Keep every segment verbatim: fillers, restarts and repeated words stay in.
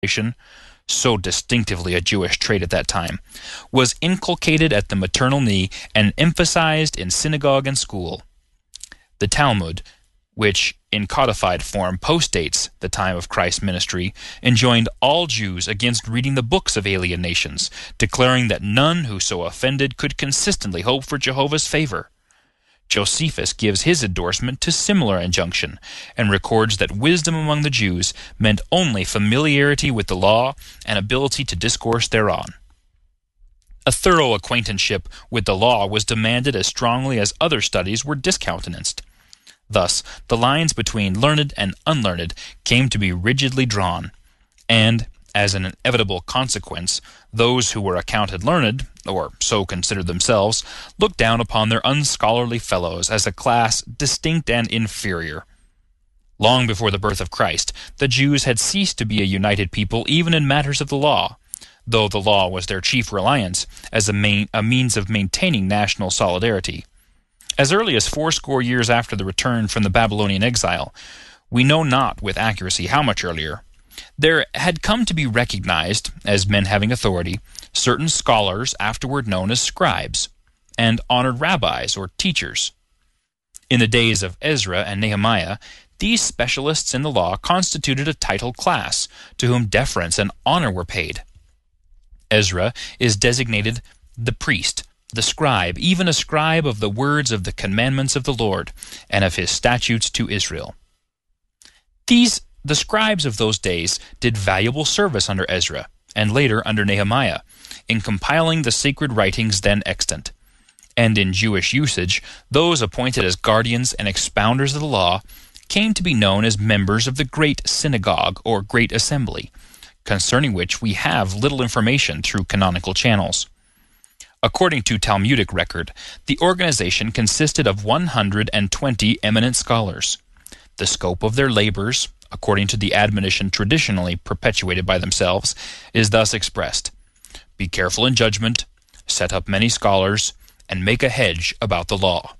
administration, so distinctively a Jewish trait at that time, was inculcated at the maternal knee and emphasized in synagogue and school. The Talmud, which in codified form postdates the time of Christ's ministry, enjoined all Jews against reading the books of alien nations, declaring that none who so offended could consistently hope for Jehovah's favor. Josephus gives his endorsement to similar injunction, and records that wisdom among the Jews meant only familiarity with the law and ability to discourse thereon. A thorough acquaintanceship with the law was demanded as strongly as other studies were discountenanced. Thus, the lines between learned and unlearned came to be rigidly drawn, and, as an inevitable consequence, those who were accounted learned, or so considered themselves, looked down upon their unscholarly fellows as a class distinct and inferior. Long before the birth of Christ, the Jews had ceased to be a united people even in matters of the law, though the law was their chief reliance as a, main, a means of maintaining national solidarity. As early as fourscore years after the return from the Babylonian exile, we know not with accuracy how much earlier, there had come to be recognized, as men having authority, certain scholars afterward known as scribes, and honored rabbis or teachers. In the days of Ezra and Nehemiah, these specialists in the law constituted a titled class, to whom deference and honor were paid. Ezra is designated the priest, the scribe, even a scribe of the words of the commandments of the Lord, and of his statutes to Israel. These, the scribes of those days, did valuable service under Ezra, and later under Nehemiah, in compiling the sacred writings then extant. And in Jewish usage, those appointed as guardians and expounders of the law came to be known as members of the Great Synagogue or Great Assembly, concerning which we have little information through canonical channels. According to Talmudic record, the organization consisted of one hundred twenty eminent scholars. The scope of their labors, according to the admonition traditionally perpetuated by themselves, is thus expressed: be careful in judgment, set up many scholars, and make a hedge about the law.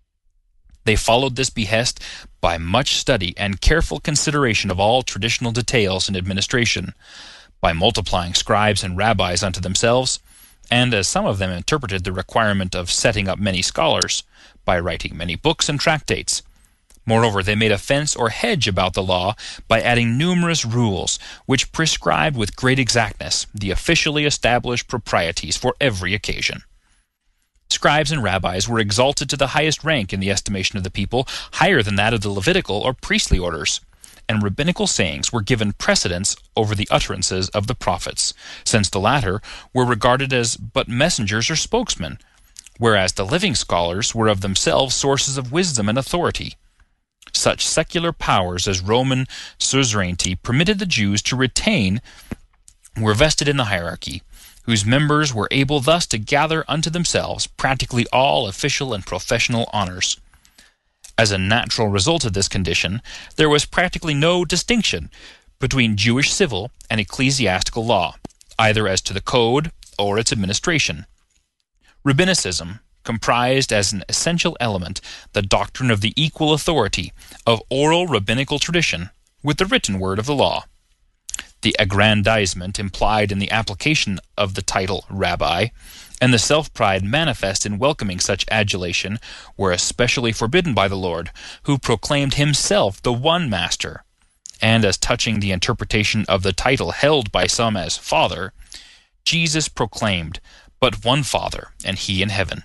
They followed this behest by much study and careful consideration of all traditional details in administration, by multiplying scribes and rabbis unto themselves, and as some of them interpreted the requirement of setting up many scholars, by writing many books and tractates. Moreover, they made a fence or hedge about the law by adding numerous rules, which prescribed with great exactness the officially established proprieties for every occasion. Scribes and rabbis were exalted to the highest rank in the estimation of the people, higher than that of the Levitical or priestly orders, and rabbinical sayings were given precedence over the utterances of the prophets, since the latter were regarded as but messengers or spokesmen, whereas the living scholars were of themselves sources of wisdom and authority. Such secular powers as Roman suzerainty permitted the Jews to retain were vested in the hierarchy, whose members were able thus to gather unto themselves practically all official and professional honors. As a natural result of this condition, there was practically no distinction between Jewish civil and ecclesiastical law, either as to the code or its administration. Rabbinicism comprised as an essential element the doctrine of the equal authority of oral rabbinical tradition with the written word of the law. The aggrandizement implied in the application of the title rabbi, and the self-pride manifest in welcoming such adulation, were especially forbidden by the Lord, who proclaimed himself the one master. And as touching the interpretation of the title held by some as Father, Jesus proclaimed, but one Father, and he in heaven.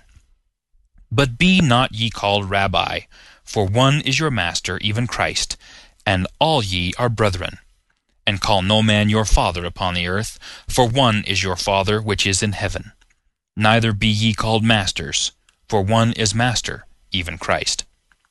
But be not ye called Rabbi, for one is your Master, even Christ, and all ye are brethren. And call no man your father upon the earth, for one is your Father which is in heaven. Neither be ye called masters, for one is Master, even Christ.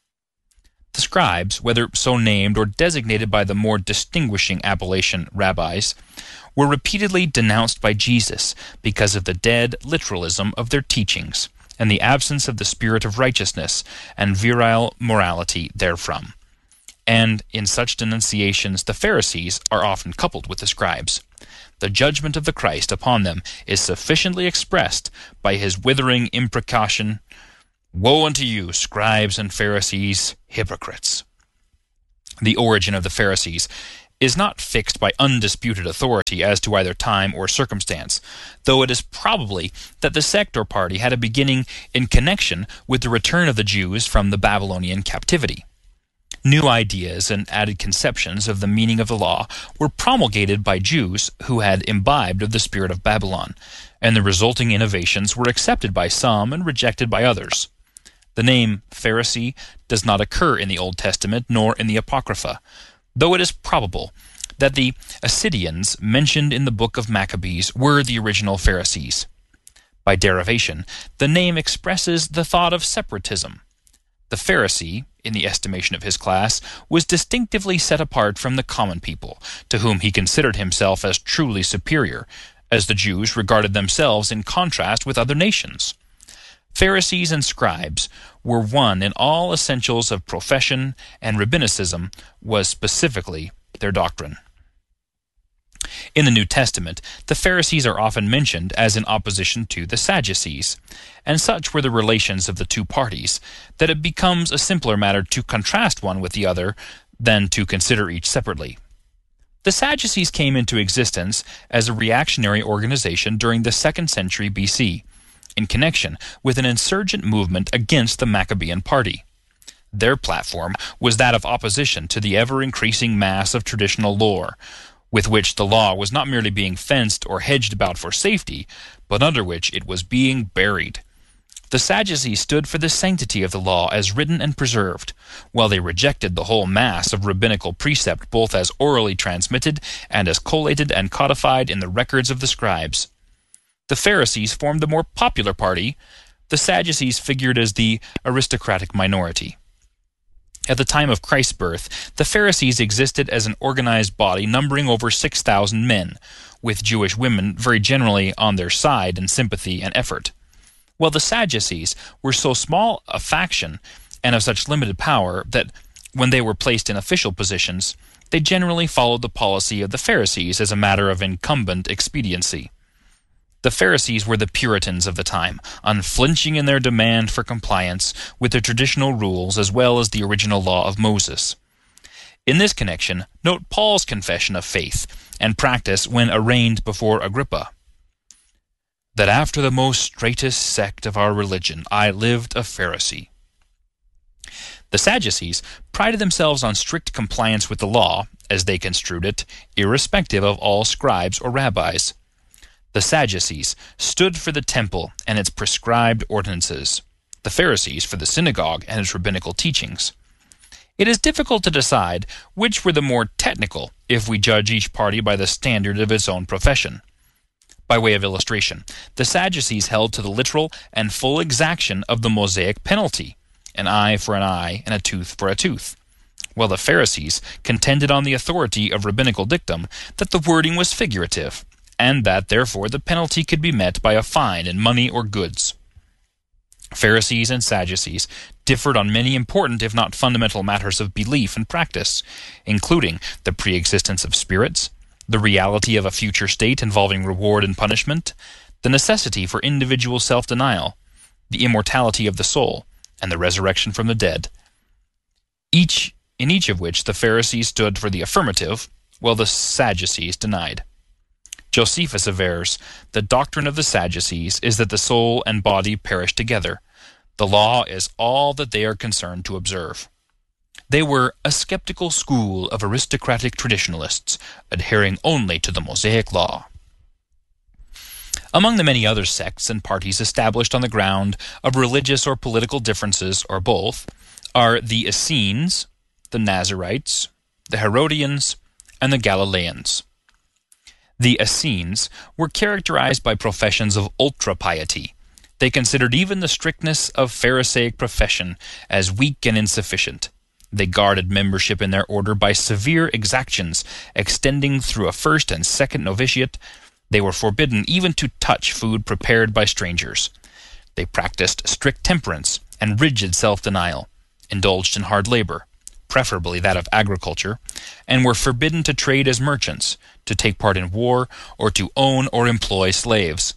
The scribes, whether so named or designated by the more distinguishing appellation rabbis, were repeatedly denounced by Jesus because of the dead literalism of their teachings, and the absence of the spirit of righteousness and virile morality therefrom. And in such denunciations the Pharisees are often coupled with the scribes. The judgment of the Christ upon them is sufficiently expressed by his withering imprecation, Woe unto you, scribes and Pharisees, hypocrites! The origin of the Pharisees is not fixed by undisputed authority as to either time or circumstance, though it is probably that the sect or party had a beginning in connection with the return of the Jews from the Babylonian captivity. New ideas and added conceptions of the meaning of the law were promulgated by Jews who had imbibed of the spirit of Babylon, and the resulting innovations were accepted by some and rejected by others. The name Pharisee does not occur in the Old Testament nor in the Apocrypha, though it is probable that the Assyrians mentioned in the book of Maccabees were the original Pharisees. By derivation, the name expresses the thought of separatism. The Pharisee, in the estimation of his class, was distinctively set apart from the common people, to whom he considered himself as truly superior, as the Jews regarded themselves in contrast with other nations. Pharisees and scribes were one in all essentials of profession, and rabbinicism was specifically their doctrine. In the New Testament, the Pharisees are often mentioned as in opposition to the Sadducees, and such were the relations of the two parties that it becomes a simpler matter to contrast one with the other than to consider each separately. The Sadducees came into existence as a reactionary organization during the second century B C, in connection with an insurgent movement against the Maccabean party. Their platform was that of opposition to the ever-increasing mass of traditional lore, with which the law was not merely being fenced or hedged about for safety, but under which it was being buried. The Sadducees stood for the sanctity of the law as written and preserved, while they rejected the whole mass of rabbinical precept both as orally transmitted and as collated and codified in the records of the scribes. The Pharisees formed the more popular party. The Sadducees figured as the aristocratic minority. At the time of Christ's birth, the Pharisees existed as an organized body numbering over six thousand men, with Jewish women very generally on their side in sympathy and effort, while the Sadducees were so small a faction and of such limited power that, when they were placed in official positions, they generally followed the policy of the Pharisees as a matter of incumbent expediency. The Pharisees were the Puritans of the time, unflinching in their demand for compliance with the traditional rules as well as the original law of Moses. In this connection, note Paul's confession of faith and practice when arraigned before Agrippa. That after the most straitest sect of our religion I lived a Pharisee. The Sadducees prided themselves on strict compliance with the law, as they construed it, irrespective of all scribes or rabbis. The Sadducees stood for the temple and its prescribed ordinances, the Pharisees for the synagogue and its rabbinical teachings. It is difficult to decide which were the more technical if we judge each party by the standard of its own profession. By way of illustration, the Sadducees held to the literal and full exaction of the Mosaic penalty, an eye for an eye and a tooth for a tooth, while the Pharisees contended on the authority of rabbinical dictum that the wording was figurative, and that, therefore, the penalty could be met by a fine in money or goods. Pharisees and Sadducees differed on many important, if not fundamental, matters of belief and practice, including the pre-existence of spirits, the reality of a future state involving reward and punishment, the necessity for individual self-denial, the immortality of the soul, and the resurrection from the dead. Each, in each of which the Pharisees stood for the affirmative, while the Sadducees denied. Josephus avers, the doctrine of the Sadducees is that the soul and body perish together. The law is all that they are concerned to observe. They were a skeptical school of aristocratic traditionalists, adhering only to the Mosaic law. Among the many other sects and parties established on the ground of religious or political differences, or both, are the Essenes, the Nazarites, the Herodians, and the Galileans. The Essenes were characterized by professions of ultra-piety. They considered even the strictness of Pharisaic profession as weak and insufficient. They guarded membership in their order by severe exactions extending through a first and second novitiate. They were forbidden even to touch food prepared by strangers. They practiced strict temperance and rigid self-denial, indulged in hard labor, preferably that of agriculture, and were forbidden to trade as merchants, to take part in war, or to own or employ slaves.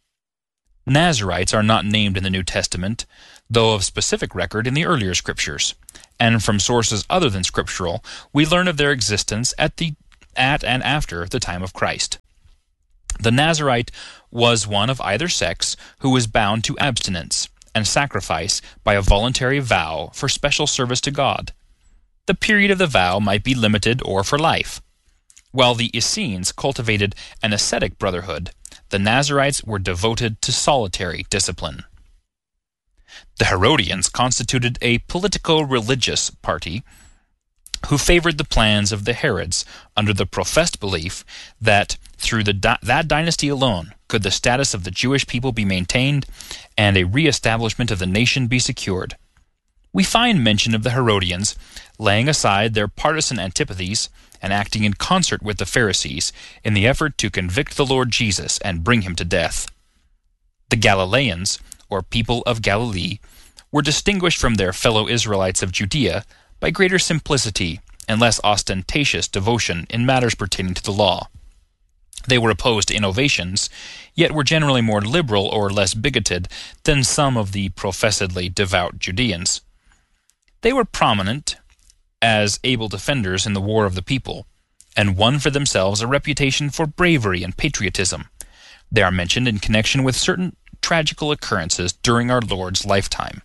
Nazarites are not named in the New Testament, though of specific record in the earlier scriptures, and from sources other than scriptural we learn of their existence at the at and after the time of Christ. The Nazarite was one of either sex who was bound to abstinence and sacrifice by a voluntary vow for special service to God. The period of the vow might be limited or for life. While the Essenes cultivated an ascetic brotherhood, the Nazarites were devoted to solitary discipline. The Herodians constituted a politico-religious party who favored the plans of the Herods under the professed belief that through the di- that dynasty alone could the status of the Jewish people be maintained and a re-establishment of the nation be secured. We find mention of the Herodians laying aside their partisan antipathies and acting in concert with the Pharisees in the effort to convict the Lord Jesus and bring him to death. The Galileans, or people of Galilee, were distinguished from their fellow Israelites of Judea by greater simplicity and less ostentatious devotion in matters pertaining to the law. They were opposed to innovations, yet were generally more liberal or less bigoted than some of the professedly devout Judeans. They were prominent as able defenders in the war of the people, and won for themselves a reputation for bravery and patriotism. They are mentioned in connection with certain tragical occurrences during our Lord's lifetime.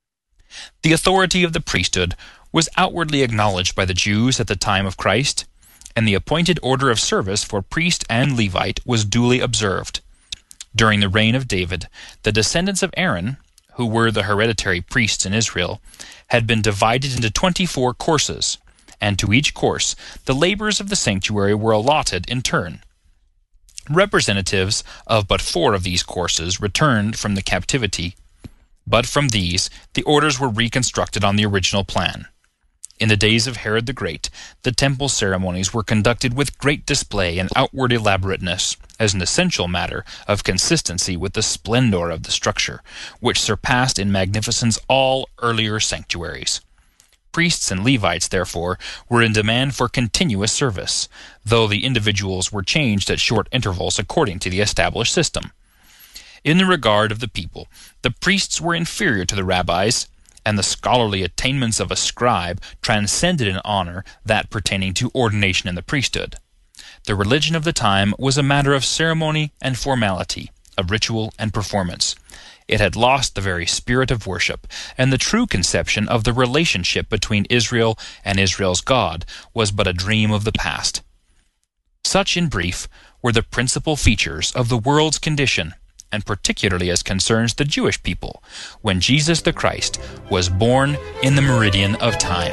The authority of the priesthood was outwardly acknowledged by the Jews at the time of Christ, and the appointed order of service for priest and Levite was duly observed. During the reign of David, the descendants of Aaron, who were the hereditary priests in Israel, had been divided into twenty-four courses, and to each course the labors of the sanctuary were allotted in turn. Representatives of but four of these courses returned from the captivity, but from these the orders were reconstructed on the original plan. In the days of Herod the Great, the temple ceremonies were conducted with great display and outward elaborateness, as an essential matter of consistency with the splendor of the structure, which surpassed in magnificence all earlier sanctuaries. Priests and Levites, therefore, were in demand for continuous service, though the individuals were changed at short intervals according to the established system. In the regard of the people, the priests were inferior to the rabbis, and the scholarly attainments of a scribe transcended in honor that pertaining to ordination in the priesthood. The religion of the time was a matter of ceremony and formality, of ritual and performance. It had lost the very spirit of worship, and the true conception of the relationship between Israel and Israel's God was but a dream of the past. Such, in brief, were the principal features of the world's condition, and particularly as concerns the Jewish people, when Jesus the Christ was born in the meridian of time.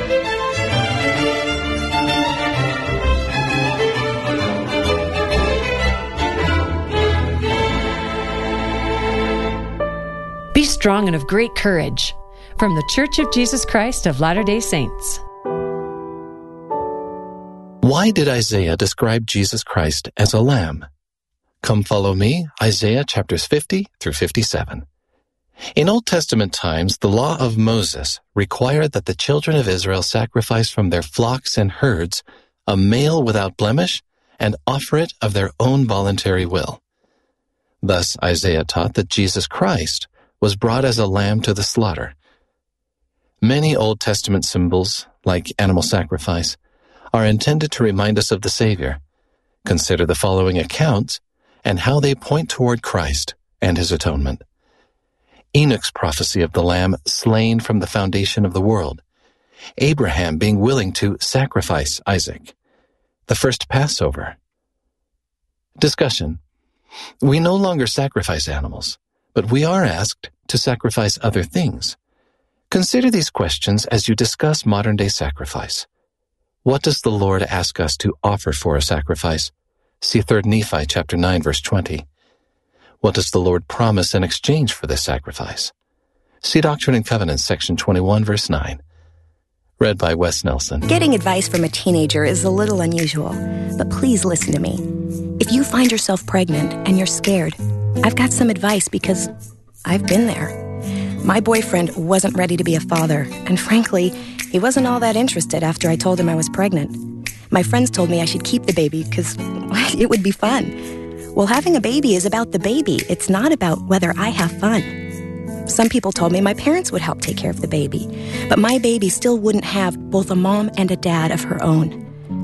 Be strong and of great courage. From the Church of Jesus Christ of Latter-day Saints. Why did Isaiah describe Jesus Christ as a lamb? Come follow me, Isaiah chapters fifty through fifty-seven. In Old Testament times, the law of Moses required that the children of Israel sacrifice from their flocks and herds a male without blemish and offer it of their own voluntary will. Thus, Isaiah taught that Jesus Christ was brought as a lamb to the slaughter. Many Old Testament symbols, like animal sacrifice, are intended to remind us of the Savior. Consider the following accounts and how they point toward Christ and his atonement. Enoch's prophecy of the lamb slain from the foundation of the world. Abraham being willing to sacrifice Isaac. The first Passover. Discussion. We no longer sacrifice animals, but we are asked to sacrifice other things. Consider these questions as you discuss modern-day sacrifice. What does the Lord ask us to offer for a sacrifice? See Third Nephi chapter nine, verse twenty. What does the Lord promise in exchange for this sacrifice? See Doctrine and Covenants, section twenty-one, verse nine. Read by Wes Nelson. Getting advice from a teenager is a little unusual, but please listen to me. If you find yourself pregnant and you're scared, I've got some advice because I've been there. My boyfriend wasn't ready to be a father, and frankly, he wasn't all that interested after I told him I was pregnant. My friends told me I should keep the baby because it would be fun. Well, having a baby is about the baby. It's not about whether I have fun. Some people told me my parents would help take care of the baby, but my baby still wouldn't have both a mom and a dad of her own.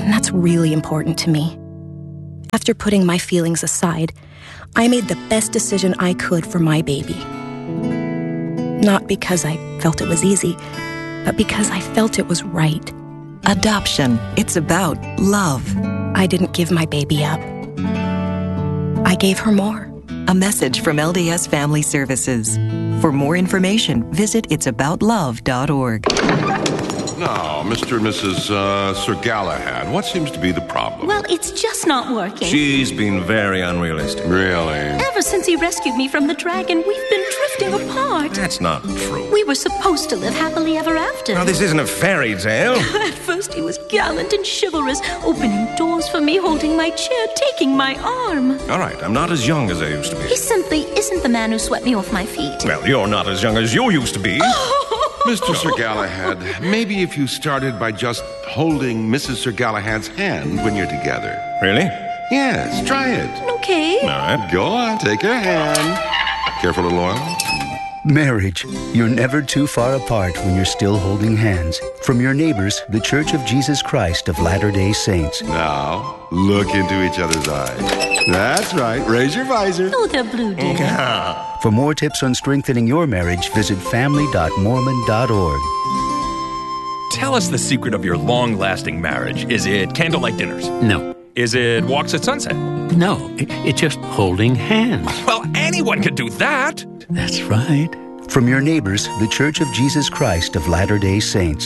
and that's really important to me. After putting my feelings aside, I made the best decision I could for my baby. Not because I felt it was easy, but because I felt it was right. Adoption. It's about love. I didn't give my baby up. I gave her more. A message from L D S Family Services. For more information, visit its about love dot org. Now, Mister and Missus Uh, Sir Galahad, what seems to be the problem? Well, it's just not working. She's been very unrealistic. Really? Ever since he rescued me from the dragon, we've been drifting apart. That's not true. We were supposed to live happily ever after. Now, this isn't a fairy tale. At first, he was gallant and chivalrous, opening doors for me, holding my chair, taking my arm. All right, I'm not as young as I used to be. He simply isn't the man who swept me off my feet. Well, you're not as young as you used to be. Mister Sir Galahad, maybe if you started by just holding Missus Sir Galahad's hand when you're together. Really? Yes, try it. Okay. All right. Go on, take her hand. Careful, little oil. Marriage. You're never too far apart when you're still holding hands. From your neighbors, the Church of Jesus Christ of Latter-day Saints. Now, look into each other's eyes. That's right. Raise your visor. Oh, they're blue, dear. For more tips on strengthening your marriage, visit family dot mormon dot org. Tell us the secret of your long-lasting marriage. Is it candlelight dinners? No. Is it walks at sunset? No, it, it's just holding hands. Well, anyone can do that. That's right. From your neighbors, the Church of Jesus Christ of Latter-day Saints.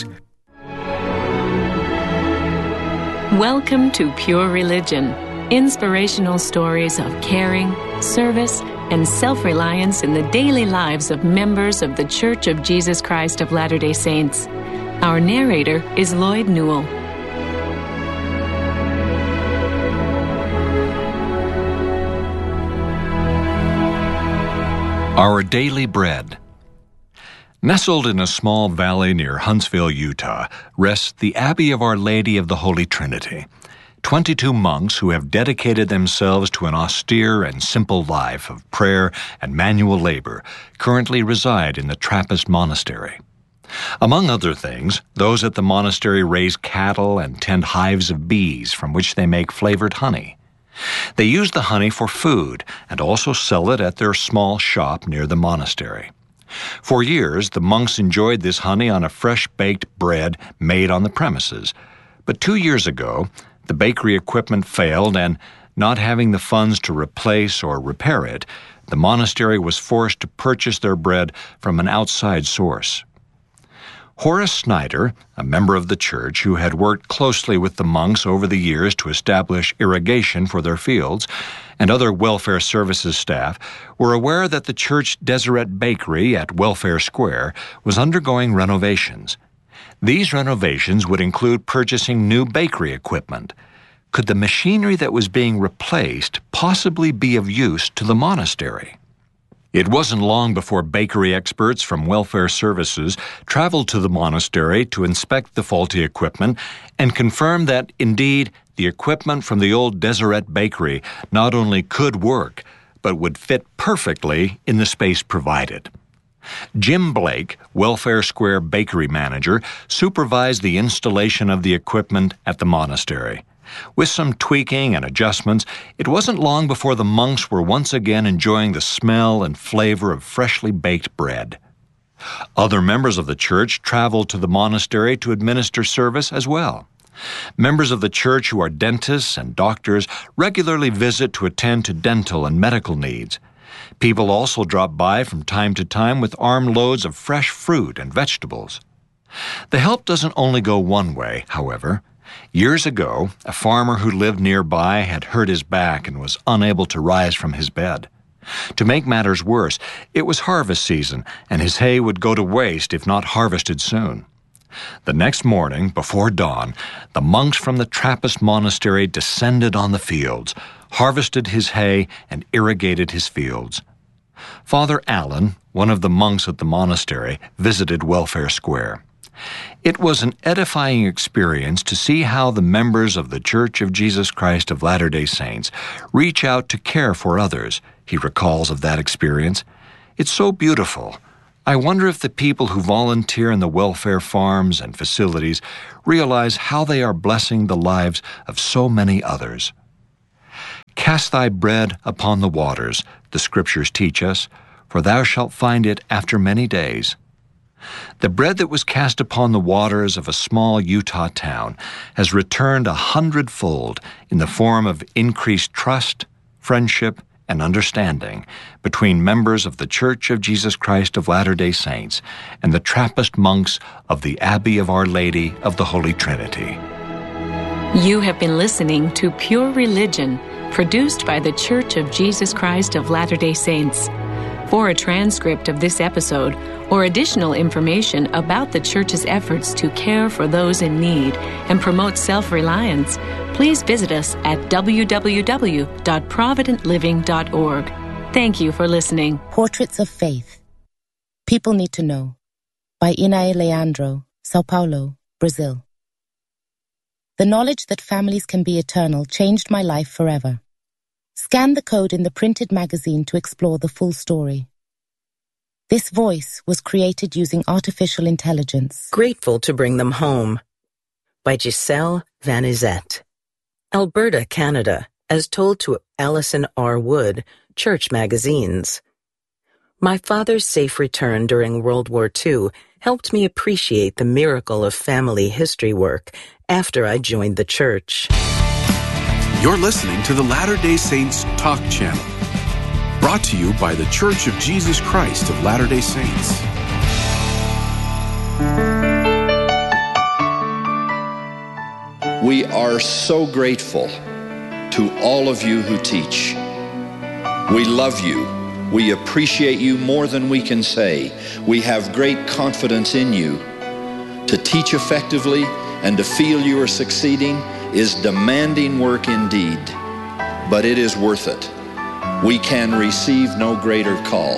Welcome to Pure Religion. Inspirational stories of caring, service, and self-reliance in the daily lives of members of the Church of Jesus Christ of Latter-day Saints. Our narrator is Lloyd Newell. Our Daily Bread. Nestled in a small valley near Huntsville, Utah, rests the Abbey of Our Lady of the Holy Trinity. Twenty-two monks who have dedicated themselves to an austere and simple life of prayer and manual labor currently reside in the Trappist Monastery. Among other things, those at the monastery raise cattle and tend hives of bees from which they make flavored honey. They use the honey for food and also sell it at their small shop near the monastery. For years, the monks enjoyed this honey on a fresh-baked bread made on the premises. But two years ago, the bakery equipment failed, and not having the funds to replace or repair it, the monastery was forced to purchase their bread from an outside source. Horace Snyder, a member of the church who had worked closely with the monks over the years to establish irrigation for their fields, and other welfare services staff, were aware that the church Deseret Bakery at Welfare Square was undergoing renovations. These renovations would include purchasing new bakery equipment. Could the machinery that was being replaced possibly be of use to the monastery? It wasn't long before bakery experts from welfare services traveled to the monastery to inspect the faulty equipment and confirm that, indeed, the equipment from the old Deseret Bakery not only could work, but would fit perfectly in the space provided. Jim Blake, Welfare Square bakery manager, supervised the installation of the equipment at the monastery. With some tweaking and adjustments, it wasn't long before the monks were once again enjoying the smell and flavor of freshly baked bread. Other members of the church traveled to the monastery to administer service as well. Members of the church who are dentists and doctors regularly visit to attend to dental and medical needs. People also drop by from time to time with armloads of fresh fruit and vegetables. The help doesn't only go one way, however. Years ago, a farmer who lived nearby had hurt his back and was unable to rise from his bed. To make matters worse, it was harvest season, and his hay would go to waste if not harvested soon. The next morning, before dawn, the monks from the Trappist monastery descended on the fields, harvested his hay, and irrigated his fields. Father Allen, one of the monks at the monastery, visited Welfare Square. It was an edifying experience to see how the members of the Church of Jesus Christ of Latter-day Saints reach out to care for others, he recalls of that experience. It's so beautiful. I wonder if the people who volunteer in the welfare farms and facilities realize how they are blessing the lives of so many others. Cast thy bread upon the waters, the Scriptures teach us, for thou shalt find it after many days. The bread that was cast upon the waters of a small Utah town has returned a hundredfold in the form of increased trust, friendship, and understanding between members of the Church of Jesus Christ of Latter-day Saints and the Trappist monks of the Abbey of Our Lady of the Holy Trinity. You have been listening to Pure Religion, produced by the Church of Jesus Christ of Latter-day Saints. For a transcript of this episode or additional information about the Church's efforts to care for those in need and promote self-reliance, please visit us at w w w dot provident living dot org. Thank you for listening. Portraits of Faith. People Need to Know by Inae Leandro, Sao Paulo, Brazil. The knowledge that families can be eternal changed my life forever. Scan the code in the printed magazine to explore the full story. This voice was created using artificial intelligence. Grateful to Bring Them Home by Giselle Vanizette. Alberta, Canada, as told to Allison R. Wood, Church Magazines. My father's safe return during World War Two helped me appreciate the miracle of family history work after I joined the Church. You're listening to the Latter-day Saints Talk Channel, brought to you by the Church of Jesus Christ of Latter-day Saints. We are so grateful to all of you who teach. We love you. We appreciate you more than we can say. We have great confidence in you. To teach effectively and to feel you are succeeding is demanding work indeed, but it is worth it. We can receive no greater call.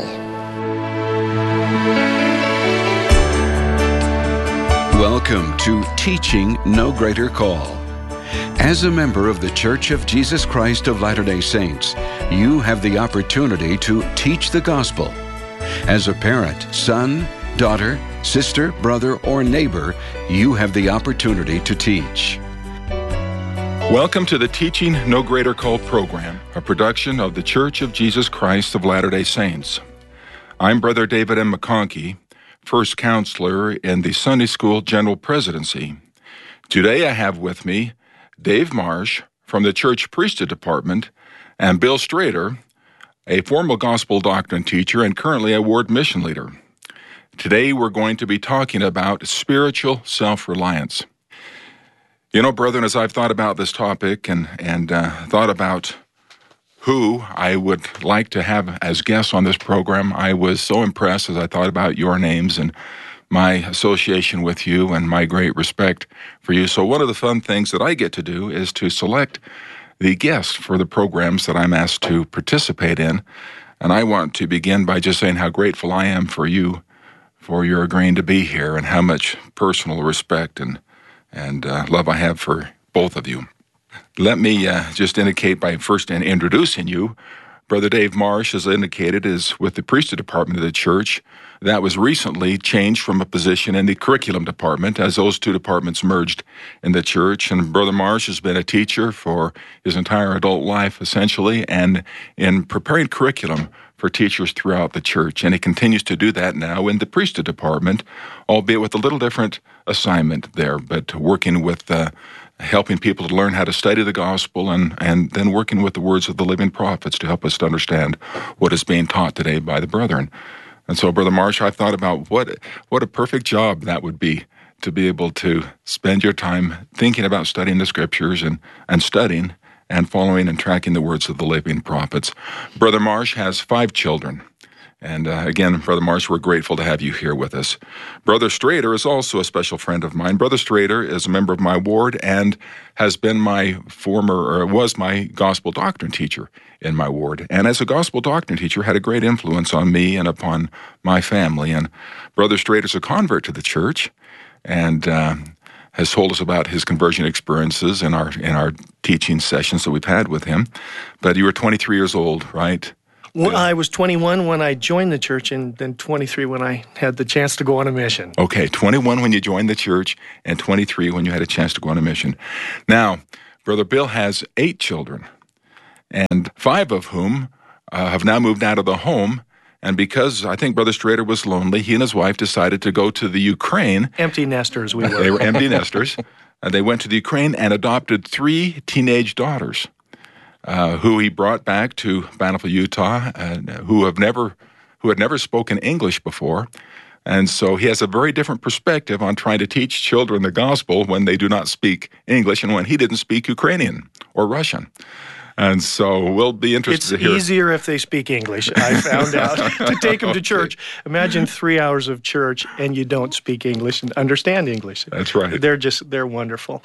Welcome to Teaching No Greater Call. As a member of the Church of Jesus Christ of Latter-day Saints, you have the opportunity to teach the gospel. As a parent, son, daughter, sister, brother, or neighbor, you have the opportunity to teach. Welcome to the Teaching No Greater Call program, a production of the Church of Jesus Christ of Latter-day Saints. I'm Brother David M. McConkey, first counselor in the Sunday School General Presidency. Today I have with me Dave Marsh from the Church Priesthood Department and Bill Strader, a formal gospel doctrine teacher and currently a ward mission leader. Today we're going to be talking about spiritual self-reliance. You know, brethren, as I've thought about this topic and, and uh, thought about who I would like to have as guests on this program, I was so impressed as I thought about your names and my association with you and my great respect for you. So one of the fun things that I get to do is to select the guests for the programs that I'm asked to participate in. And I want to begin by just saying how grateful I am for you, for your agreeing to be here, and how much personal respect and and uh, love I have for both of you. Let me uh, just indicate by first in introducing you. Brother Dave Marsh, as indicated, is with the Priesthood Department of the Church. That was recently changed from a position in the Curriculum Department as those two departments merged in the Church. And Brother Marsh has been a teacher for his entire adult life, essentially, and in preparing curriculum for teachers throughout the Church. And he continues to do that now in the Priesthood Department, albeit with a little different assignment there, but working with uh, helping people to learn how to study the gospel and, and then working with the words of the living prophets to help us to understand what is being taught today by the brethren. And so, Brother Marsh, I've thought about what what a perfect job that would be, to be able to spend your time thinking about studying the Scriptures and, and studying and following and tracking the words of the living prophets. Brother Marsh has five children. And uh, again, Brother Marsh, we're grateful to have you here with us. Brother Strader is also a special friend of mine. Brother Strader is a member of my ward and has been my former, or was my gospel doctrine teacher in my ward. And as a gospel doctrine teacher, had a great influence on me and upon my family. And Brother Strader's a convert to the church and uh, has told us about his conversion experiences in our in our teaching sessions that we've had with him. But you were twenty-three years old, right? Well, I was twenty-one when I joined the church, and then twenty-three when I had the chance to go on a mission. Okay, twenty-one when you joined the church, and twenty-three when you had a chance to go on a mission. Now, Brother Bill has eight children, and five of whom uh, have now moved out of the home. And because I think Brother Strader was lonely, he and his wife decided to go to the Ukraine. Empty nesters, we were. They were empty nesters. Uh, they went to the Ukraine and adopted three teenage daughters, uh, who he brought back to Bountiful, Utah, and uh, who have never, who had never spoken English before. And so he has a very different perspective on trying to teach children the gospel when they do not speak English and when he didn't speak Ukrainian or Russian. And so we'll be interested it's to hear. It's easier if they speak English, I found out, to take them to church. Imagine three hours of church and you don't speak English and understand English. That's right. They're just, they're wonderful.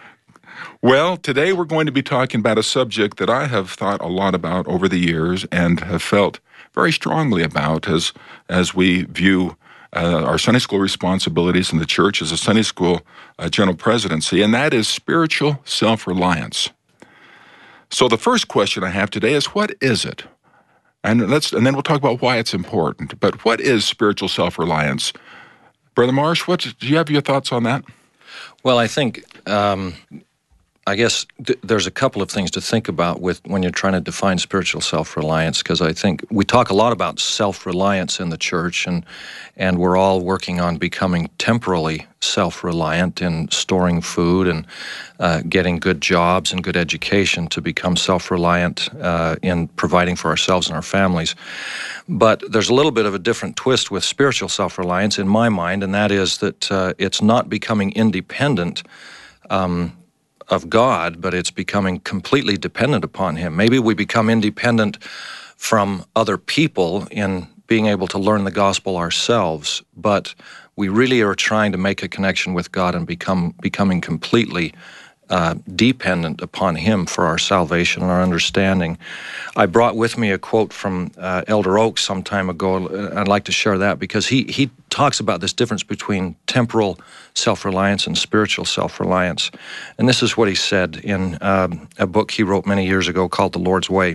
Well, today we're going to be talking about a subject that I have thought a lot about over the years and have felt very strongly about as, as we view uh, our Sunday school responsibilities in the church as a Sunday school uh, general presidency, and that is spiritual self-reliance. So the first question I have today is, what is it? And let's, and then we'll talk about why it's important. But what is spiritual self-reliance? Brother Marsh, what, do you have your thoughts on that? Well, I think, um, I guess th- there's a couple of things to think about with when you're trying to define spiritual self-reliance, because I think we talk a lot about self-reliance in the church, and and we're all working on becoming temporally self-reliant in storing food and uh, getting good jobs and good education to become self-reliant uh, in providing for ourselves and our families. But there's a little bit of a different twist with spiritual self-reliance in my mind, and that is that uh, it's not becoming independent um, of God, but it's becoming completely dependent upon Him. Maybe we become independent from other people in being able to learn the gospel ourselves, but we really are trying to make a connection with God and become becoming completely uh, dependent upon Him for our salvation and our understanding. I brought with me a quote from uh, Elder Oaks some time ago. I'd like to share that because he he talks about this difference between temporal self-reliance and spiritual self-reliance. And this is what he said in uh, a book he wrote many years ago called The Lord's Way.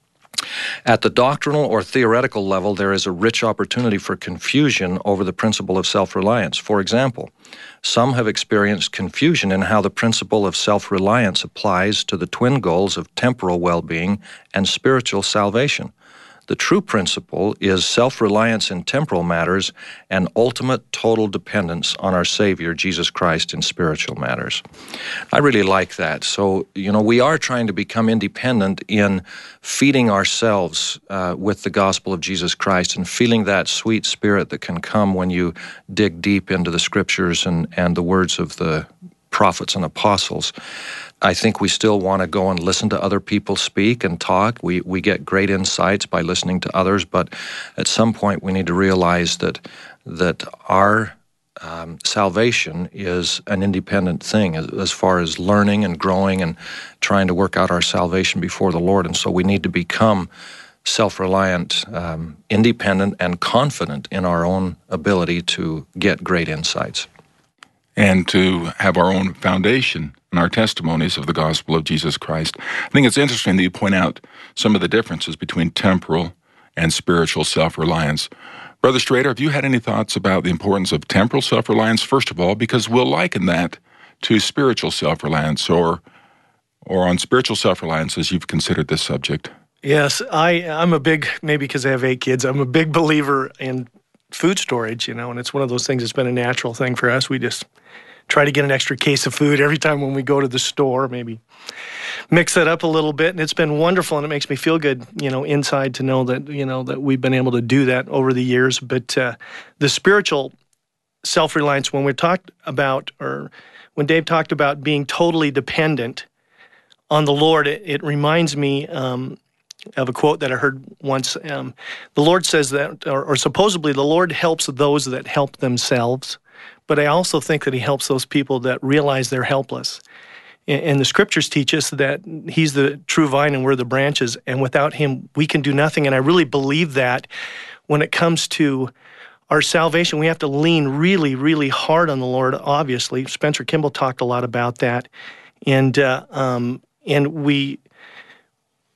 At the doctrinal or theoretical level, there is a rich opportunity for confusion over the principle of self-reliance. For example, some have experienced confusion in how the principle of self-reliance applies to the twin goals of temporal well-being and spiritual salvation. The true principle is self-reliance in temporal matters and ultimate total dependence on our Savior, Jesus Christ, in spiritual matters. I really like that. So, you know, we are trying to become independent in feeding ourselves uh, with the gospel of Jesus Christ and feeling that sweet spirit that can come when you dig deep into the scriptures and, and the words of the prophets and apostles. I think we still want to go and listen to other people speak and talk. We we get great insights by listening to others, but at some point we need to realize that that our um, salvation is an independent thing as, as far as learning and growing and trying to work out our salvation before the Lord. And so we need to become self-reliant, um, independent, and confident in our own ability to get great insights. And to have our own foundation and our testimonies of the gospel of Jesus Christ. I think it's interesting that you point out some of the differences between temporal and spiritual self-reliance. Brother Strader, have you had any thoughts about the importance of temporal self-reliance, first of all, because we'll liken that to spiritual self-reliance, or or on spiritual self-reliance as you've considered this subject? Yes, I, I'm a big, maybe because I have eight kids, I'm a big believer in food storage, you know, and it's one of those things that's been a natural thing for us. We just try to get an extra case of food every time when we go to the store, maybe mix it up a little bit, and it's been wonderful, and it makes me feel good, you know, inside to know that, you know, that we've been able to do that over the years. But uh, the spiritual self-reliance, when we talked about, or when Dave talked about being totally dependent on the Lord, it, it reminds me um, of a quote that I heard once. Um, the Lord says that, or, or supposedly the Lord helps those that help themselves, but I also think that He helps those people that realize they're helpless. And, and the Scriptures teach us that He's the true vine and we're the branches, and without Him we can do nothing. And I really believe that when it comes to our salvation, we have to lean really, really hard on the Lord, obviously. Spencer Kimball talked a lot about that. And uh, um, and we...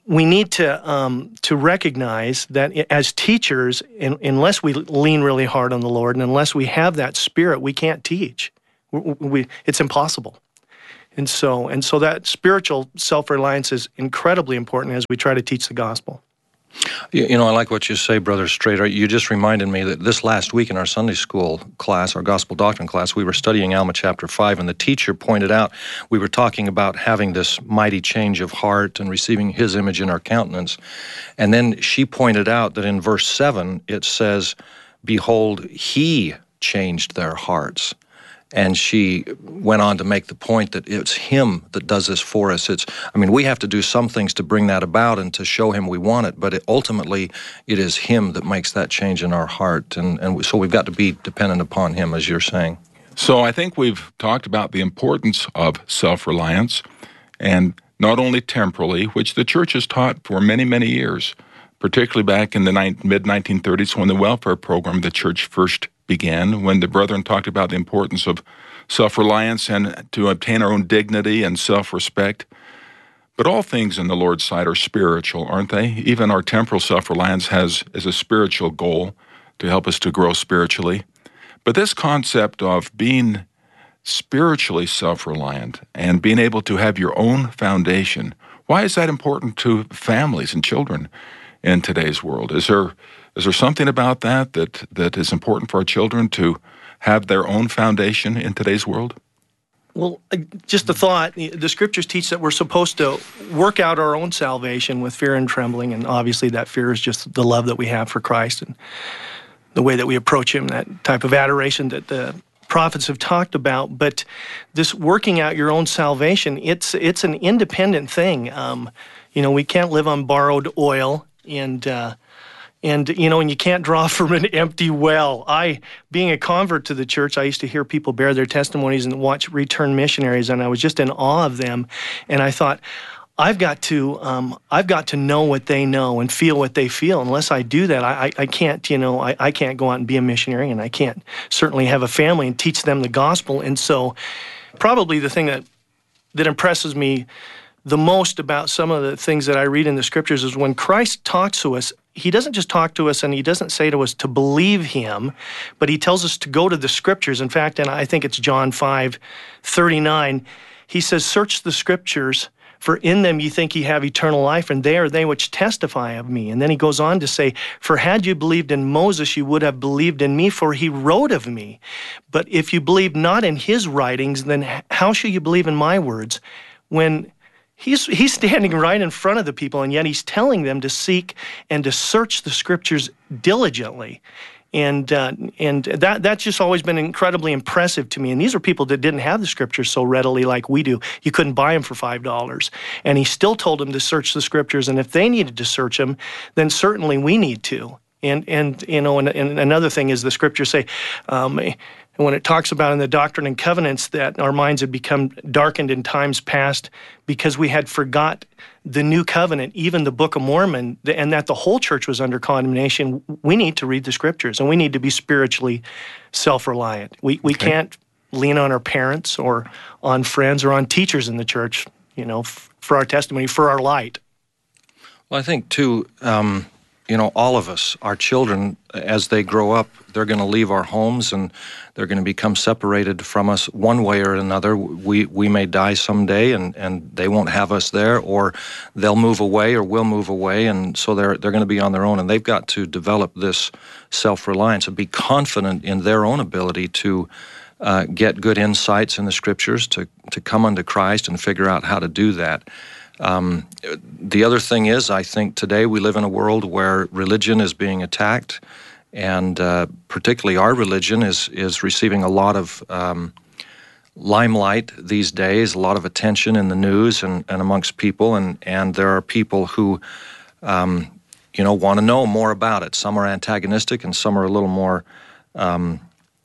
we need to um, to recognize that as teachers, in, unless we lean really hard on the Lord and unless we have that spirit, we can't teach. We, we, it's impossible. And so, and so that spiritual self-reliance is incredibly important as we try to teach the gospel. You, you know, I like what you say, Brother Strader. You just reminded me that this last week in our Sunday school class, our gospel doctrine class, we were studying Alma chapter five, and the teacher pointed out, we were talking about having this mighty change of heart and receiving his image in our countenance. And then she pointed out that in verse seven, it says, "Behold, he changed their hearts." And she went on to make the point that it's him that does this for us. It's, I mean, we have to do some things to bring that about and to show him we want it, but it, ultimately it is him that makes that change in our heart. And, and so we've got to be dependent upon him, as you're saying. So I think we've talked about the importance of self-reliance, and not only temporally, which the church has taught for many, many years, particularly back in the mid nineteen thirties when the welfare program of the church first began, when the brethren talked about the importance of self-reliance and to obtain our own dignity and self-respect. But all things in the Lord's sight are spiritual, aren't they? Even our temporal self-reliance has is a spiritual goal to help us to grow spiritually. But this concept of being spiritually self-reliant and being able to have your own foundation, why is that important to families and children in today's world? Is there Is there something about that, that that is important for our children to have their own foundation in today's world? Well, just a thought. The scriptures teach that we're supposed to work out our own salvation with fear and trembling, and obviously that fear is just the love that we have for Christ and the way that we approach him, that type of adoration that the prophets have talked about. But this working out your own salvation, it's it's an independent thing. Um, you know, we can't live on borrowed oil, and uh, And, you know, and you can't draw from an empty well. I, being a convert to the church, I used to hear people bear their testimonies and watch return missionaries, and I was just in awe of them. And I thought, I've got to, um, I've got to know what they know and feel what they feel. Unless I do that, I, I can't, you know, I, I can't go out and be a missionary, and I can't certainly have a family and teach them the gospel. And so probably the thing that that impresses me the most about some of the things that I read in the scriptures is when Christ talks to us, he doesn't just talk to us and he doesn't say to us to believe him, but he tells us to go to the scriptures. In fact, and I think it's John five thirty-nine, he says, "Search the scriptures, for in them you think ye have eternal life, and they are they which testify of me." And then he goes on to say, "For had you believed in Moses, you would have believed in me, for he wrote of me. But if you believe not in his writings, then how shall you believe in my words?" When He's he's standing right in front of the people, and yet he's telling them to seek and to search the scriptures diligently. And uh, and that that's just always been incredibly impressive to me. And these are people that didn't have the scriptures so readily like we do. You couldn't buy them for five dollars. And he still told them to search the scriptures, and if they needed to search them, then certainly we need to. And, and you know, and, and another thing is the scriptures say, um, and when it talks about in the Doctrine and Covenants that our minds had become darkened in times past because we had forgot the new covenant, even the Book of Mormon, and that the whole church was under condemnation, we need to read the scriptures, and we need to be spiritually self-reliant. We we okay. can't lean on our parents or on friends or on teachers in the church, you know, f- for our testimony, for our light. Well, I think, too, um, you know, all of us, our children, as they grow up, they're going to leave our homes and they're going to become separated from us one way or another. We we may die someday and, and they won't have us there, or they'll move away or we'll move away, and so they're they're going to be on their own, and they've got to develop this self-reliance and be confident in their own ability to uh, get good insights in the scriptures, to, to come unto Christ and figure out how to do that. Um, the other thing is, I think today we live in a world where religion is being attacked, and uh, particularly our religion is is receiving a lot of um, limelight these days, a lot of attention in the news and, and amongst people, and, and there are people who, um, you know, want to know more about it. Some are antagonistic and some are a little more um,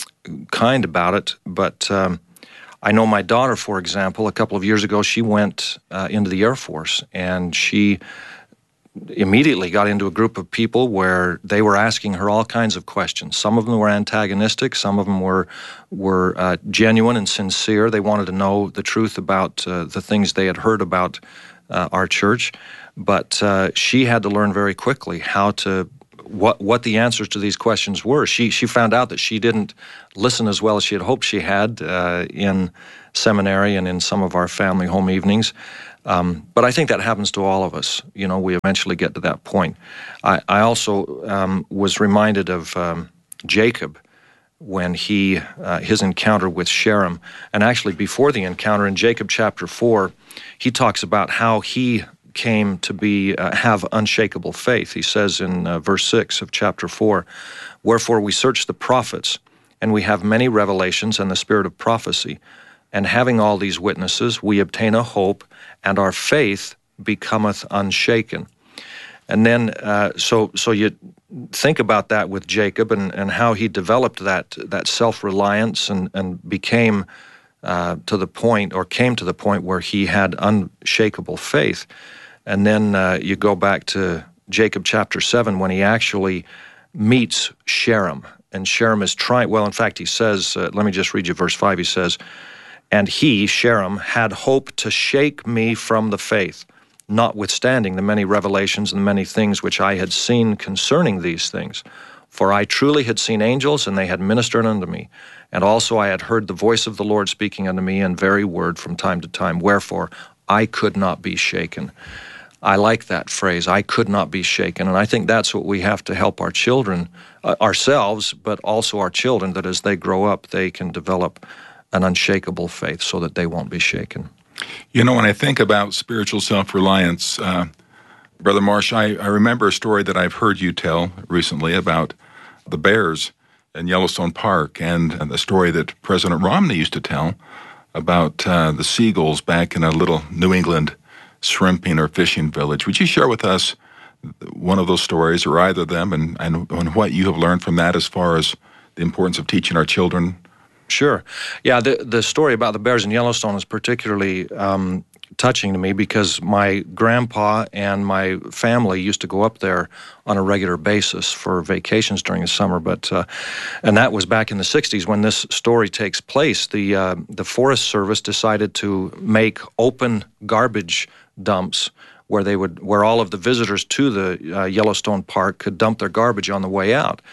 kind about it, but um, I know my daughter, for example, a couple of years ago, she went uh, into the Air Force, and she immediately got into a group of people where they were asking her all kinds of questions. Some of them were antagonistic, some of them were were uh, genuine and sincere. They wanted to know the truth about uh, the things they had heard about uh, our church. But uh, she had to learn very quickly how to what what the answers to these questions were. She she found out that she didn't listen as well as she had hoped she had uh, in seminary and in some of our family home evenings. Um, but I think that happens to all of us. You know, we eventually get to that point. I, I also um, was reminded of um, Jacob when he uh, his encounter with Sherem. And actually before the encounter in Jacob chapter four, he talks about how he came to be uh, have unshakable faith. He says in uh, verse six of chapter four, "Wherefore we search the prophets, and we have many revelations and the spirit of prophecy. And having all these witnesses, we obtain a hope, and our faith becometh unshaken." And then, uh, so so you think about that with Jacob and, and how he developed that that self-reliance and, and became uh, to the point, or came to the point where he had unshakable faith. And then uh, you go back to Jacob chapter seven when he actually meets Sherem. And Sherem is trying, well, in fact, he says, uh, let me just read you verse five, he says, "And he, Sherem, had hope to shake me from the faith, notwithstanding the many revelations and the many things which I had seen concerning these things. For I truly had seen angels, and they had ministered unto me. And also I had heard the voice of the Lord speaking unto me in very word from time to time. Wherefore I could not be shaken." I like that phrase, "I could not be shaken." And I think that's what we have to help our children, uh, ourselves, but also our children, that as they grow up, they can develop an unshakable faith so that they won't be shaken. You know, when I think about spiritual self-reliance, uh, Brother Marsh, I, I remember a story that I've heard you tell recently about the bears in Yellowstone Park, and, and the story that President Romney used to tell about uh, the seagulls back in a little New England shrimping or fishing village. Would you share with us one of those stories, or either of them, and, and, and what you have learned from that as far as the importance of teaching our children? Sure. Yeah, the the story about the bears in Yellowstone is particularly um, touching to me because my grandpa and my family used to go up there on a regular basis for vacations during the summer. But uh, and that was back in the sixties when this story takes place. The uh, the Forest Service decided to make open garbage dumps where they would where all of the visitors to the uh, Yellowstone Park could dump their garbage on the way out.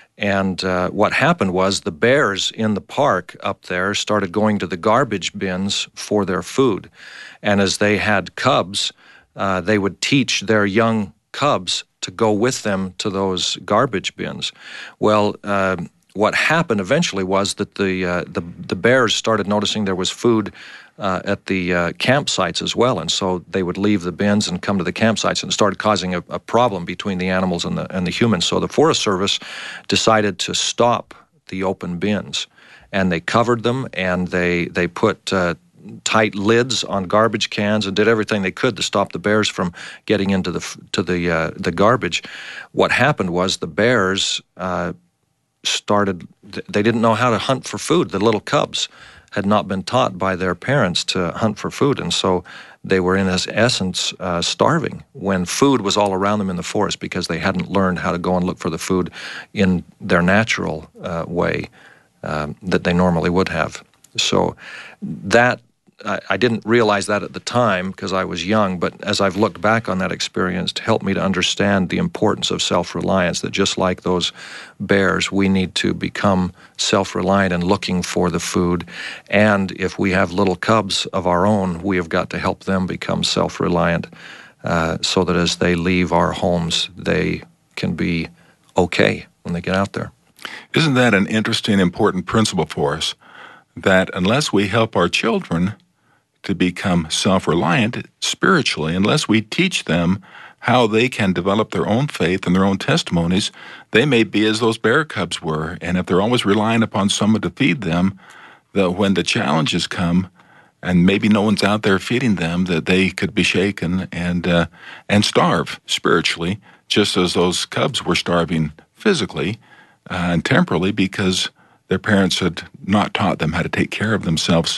And uh, what happened was the bears in the park up there started going to the garbage bins for their food. And as they had cubs, uh, they would teach their young cubs to go with them to those garbage bins. Well, uh, what happened eventually was that the, uh, the, the bears started noticing there was food Uh, at the uh, campsites as well, and so they would leave the bins and come to the campsites, and it started causing a, a problem between the animals and the and the humans. So the Forest Service decided to stop the open bins, and they covered them, and they they put uh, tight lids on garbage cans and did everything they could to stop the bears from getting into the to the uh, the garbage. What happened was the bears uh, started. They didn't know how to hunt for food. The little cubs had not been taught by their parents to hunt for food, and so they were in essence uh, starving when food was all around them in the forest because they hadn't learned how to go and look for the food in their natural uh, way um, that they normally would have. So that I, I didn't realize that at the time because I was young, but as I've looked back on that experience, to help me to understand the importance of self-reliance, that just like those bears, we need to become self-reliant and looking for the food. And if we have little cubs of our own, we have got to help them become self-reliant uh, so that as they leave our homes, they can be okay when they get out there. Isn't that an interesting, important principle for us? That unless we help our children to become self-reliant spiritually, unless we teach them how they can develop their own faith and their own testimonies, they may be as those bear cubs were. And if they're always relying upon someone to feed them, that when the challenges come, and maybe no one's out there feeding them, that they could be shaken and uh, and starve spiritually, just as those cubs were starving physically uh, and temporally because their parents had not taught them how to take care of themselves.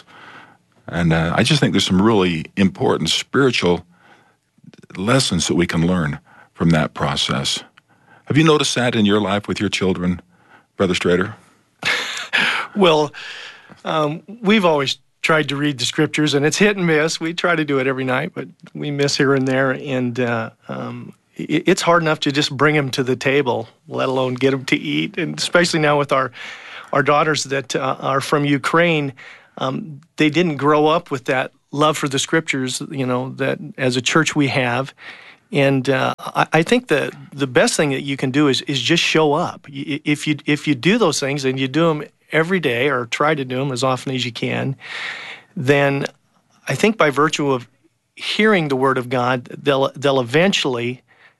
And uh, I just think there's some really important spiritual lessons that we can learn from that process. Have you noticed that in your life with your children, Brother Strader? Well, um, we've always tried to read the scriptures, and it's hit and miss. We try to do it every night, but we miss here and there, and uh, um, it, it's hard enough to just bring them to the table, let alone get them to eat, and especially now with our, our daughters that uh, are from Ukraine, um, they didn't grow up with that love for the scriptures, you know, that as a church we have. And uh, I, I think the the best thing that you can do is is just show up. If you if you do those things and you do them every day or try to do them as often as you can, then I think by virtue of hearing the Word of God, they'll they'll eventually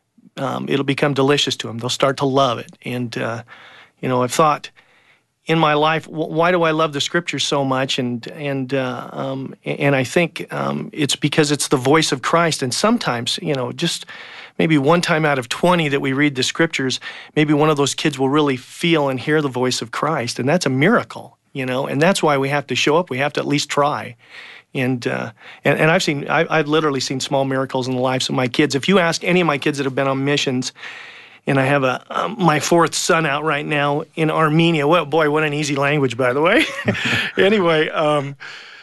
um, it'll become delicious to them. They'll start to love it. And uh, you know, I've thought in my life, why do I love the Scriptures so much? And and uh, um, and I think um, it's because it's the voice of Christ. And sometimes, you know, just maybe one time out of twenty that we read the Scriptures, maybe one of those kids will really feel and hear the voice of Christ, and that's a miracle, you know. And that's why we have to show up. We have to at least try. And uh, and and I've seen, I, I've literally seen small miracles in the lives of my kids. If you ask any of my kids that have been on missions. And I have a um, my fourth son out right now in Armenia. Well, boy, what an easy language, by the way. Anyway, um,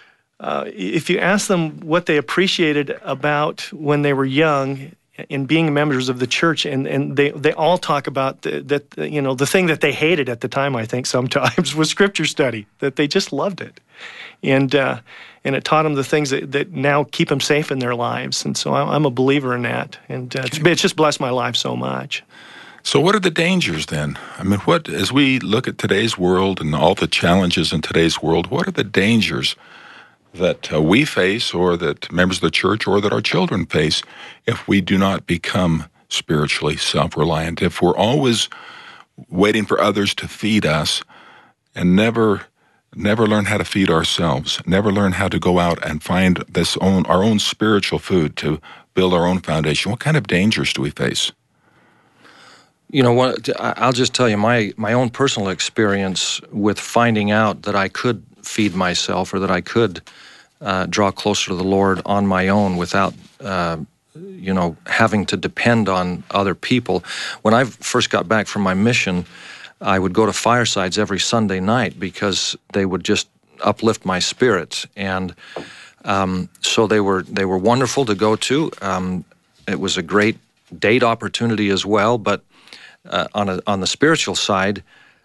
uh, if you ask them what they appreciated about when they were young in being members of the church, and, and they, they all talk about the, that, you know, the thing that they hated at the time, I think sometimes, was scripture study, that they just loved it. And uh, and it taught them the things that, that now keep them safe in their lives. And so I'm a believer in that. And uh, it's, it's just blessed my life so much. So what are the dangers then? I mean, what, as we look at today's world and all the challenges in today's world, what are the dangers that uh, we face or that members of the church or that our children face if we do not become spiritually self-reliant, if we're always waiting for others to feed us and never never learn how to feed ourselves, never learn how to go out and find this own our own spiritual food to build our own foundation? What kind of dangers do we face? You know what? I'll just tell you my my own personal experience with finding out that I could feed myself or that I could uh, draw closer to the Lord on my own without, uh, you know, having to depend on other people. When I first got back from my mission, I would go to firesides every Sunday night because they would just uplift my spirits, and um, so they were they were wonderful to go to. Um, it was a great date opportunity as well, but. Uh, on a, on the spiritual side,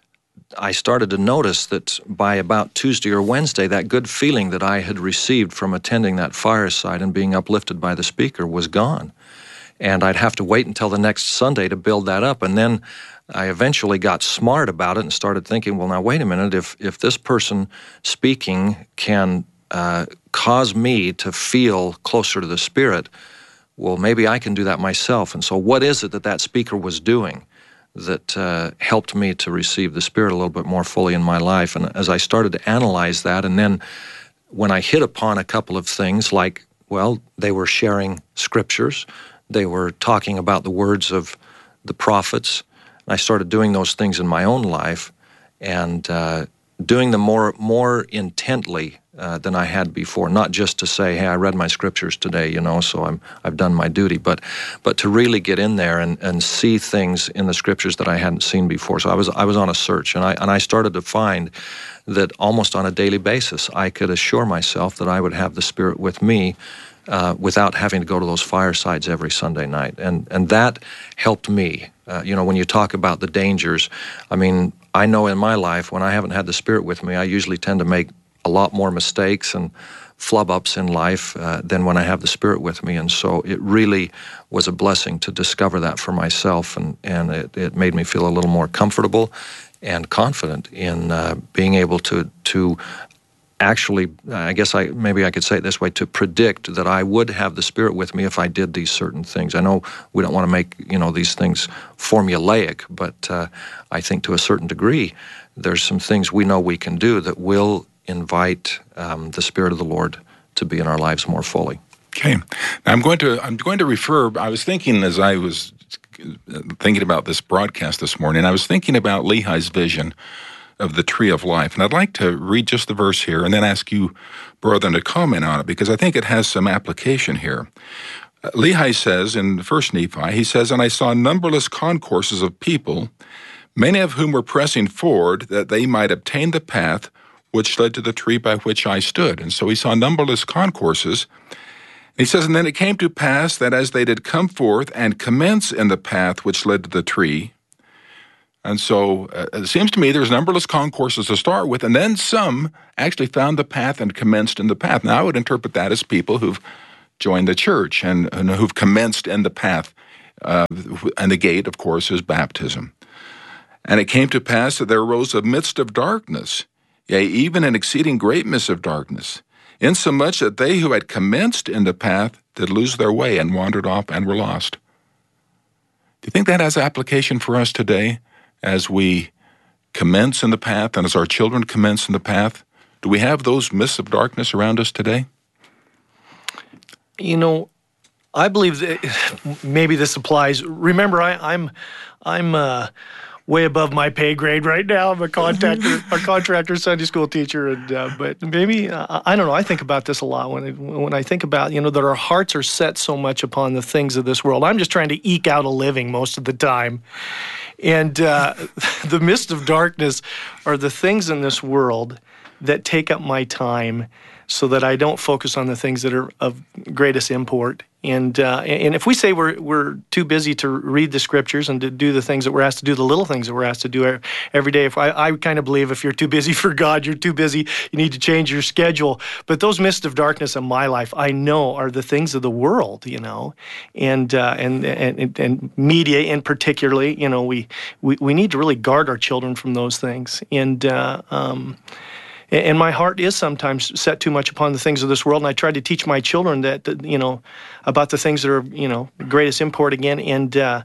I started to notice that by about Tuesday or Wednesday, that good feeling that I had received from attending that fireside and being uplifted by the speaker was gone. And I'd have to wait until the next Sunday to build that up. And then I eventually got smart about it and started thinking, well, now, wait a minute, if, if this person speaking can uh, cause me to feel closer to the Spirit, well, maybe I can do that myself. And so what is it that that speaker was doing that uh, helped me to receive the Spirit a little bit more fully in my life? And as I started to analyze that, and then when I hit upon a couple of things like, well, they were sharing scriptures, they were talking about the words of the prophets, and I started doing those things in my own life and uh, doing them more, more intently Uh, than I had before. Not just to say, hey, I read my scriptures today, you know, so I'm, I've done my duty, but but to really get in there and, and see things in the scriptures that I hadn't seen before. So I was I was on a search, and I and I started to find that almost on a daily basis, I could assure myself that I would have the Spirit with me uh, without having to go to those firesides every Sunday night. And, and that helped me. Uh, you know, when you talk about the dangers, I mean, I know in my life, when I haven't had the Spirit with me, I usually tend to make a lot more mistakes and flub-ups in life uh, than when I have the Spirit with me. And so it really was a blessing to discover that for myself, and, and it, it made me feel a little more comfortable and confident in uh, being able to to actually, I guess I maybe I could say it this way, to predict that I would have the Spirit with me if I did these certain things. I know we don't want to make, you know, these things formulaic, but uh, I think to a certain degree, there's some things we know we can do that will invite um, the Spirit of the Lord to be in our lives more fully. Okay, now I'm going to I'm going to refer. I was thinking as I was thinking about this broadcast this morning, I was thinking about Lehi's vision of the tree of life, and I'd like to read just the verse here, and then ask you, brethren, to comment on it, because I think it has some application here. Uh, Lehi says in First Nephi, he says, "And I saw numberless concourses of people, many of whom were pressing forward that they might obtain the path which led to the tree by which I stood. And so he saw numberless concourses. He says, and then it came to pass that as they did come forth and commence in the path which led to the tree, and so uh, it seems to me there's numberless concourses to start with, and then some actually found the path and commenced in the path. Now I would interpret that as people who've joined the church and, and who've commenced in the path. Uh, and the gate, of course, is baptism. And it came to pass that there arose a mist of darkness, yea, even an exceeding great mist of darkness, insomuch that they who had commenced in the path did lose their way and wandered off and were lost. Do you think that has application for us today as we commence in the path and as our children commence in the path? Do we have those mists of darkness around us today? You know, I believe that maybe this applies. Remember, I, I'm, I'm uh, way above my pay grade right now. I'm a contractor, a contractor Sunday school teacher, and uh, but maybe uh, I don't know. I think about this a lot when it, when I think about you know that our hearts are set so much upon the things of this world. I'm just trying to eke out a living most of the time, and uh, the mist of darkness are the things in this world that take up my time, so that I don't focus on the things that are of greatest import. And uh, and if we say we're we're too busy to read the scriptures and to do the things that we're asked to do, the little things that we're asked to do every day, if I, I kind of believe if you're too busy for God, you're too busy, you need to change your schedule. But those mists of darkness in my life, I know, are the things of the world, you know, and uh, and, and and media in particularly, you know, we, we, we need to really guard our children from those things. And uh, um And my heart is sometimes set too much upon the things of this world, and I try to teach my children that, that you know, about the things that are, you know, greatest import again. And, uh,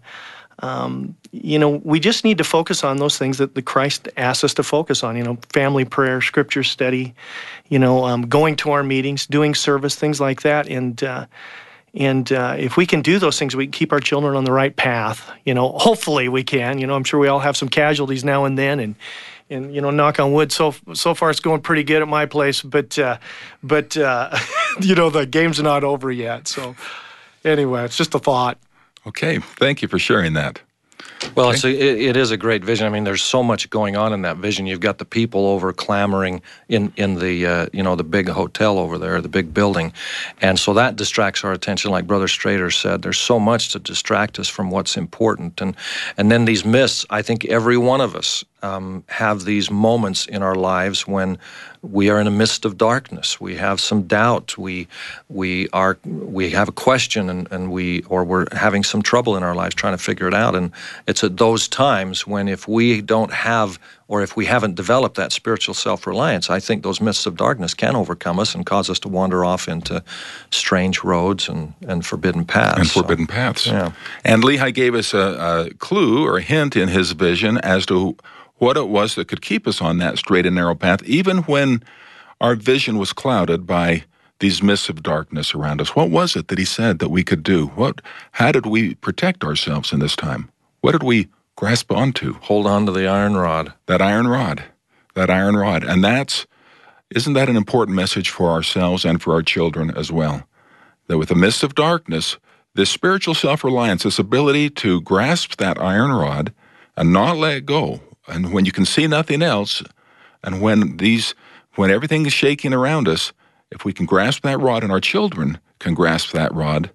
um, you know, we just need to focus on those things that the Christ asks us to focus on, you know, family prayer, scripture study, you know, um, going to our meetings, doing service, things like that. And, uh, And uh, if we can do those things, we can keep our children on the right path. You know, hopefully we can. You know, I'm sure we all have some casualties now and then, and and you know, knock on wood. So so far, it's going pretty good at my place. But uh, but uh, you know, the game's not over yet. So anyway, it's just a thought. Okay, thank you for sharing that. Well, Okay. it's a, it, it is a great vision. I mean, there's so much going on in that vision. You've got the people over clamoring in in the uh, you know the big hotel over there, the big building, and so that distracts our attention. Like Brother Strader said, there's so much to distract us from what's important, and and then these mists. I think every one of us um, have these moments in our lives when we are in a mist of darkness. We have some doubt. We we are we have a question, and, and we or we're having some trouble in our lives trying to figure it out. And it's at those times when, if we don't have or if we haven't developed that spiritual self-reliance, I think those mists of darkness can overcome us and cause us to wander off into strange roads and, and forbidden paths. And forbidden so, paths. Yeah. And Lehi gave us a, a clue or a hint in his vision as to what it was that could keep us on that straight and narrow path, even when our vision was clouded by these mists of darkness around us. What was it that he said that we could do? What? How did we protect ourselves in this time? What did we grasp onto? Hold on to the iron rod. That iron rod. That iron rod. And that's, isn't that an important message for ourselves and for our children as well? That with the midst of darkness, this spiritual self-reliance, this ability to grasp that iron rod and not let it go, and when you can see nothing else, and when these, when everything is shaking around us, if we can grasp that rod and our children can grasp that rod,